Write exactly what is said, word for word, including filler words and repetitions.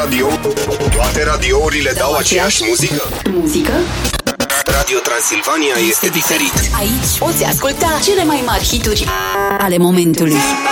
radio? Toate radiourile dau aceeași muzică? Muzică? Radio Transilvania este diferit. Aici poți asculta cele mai mari hituri ale momentului.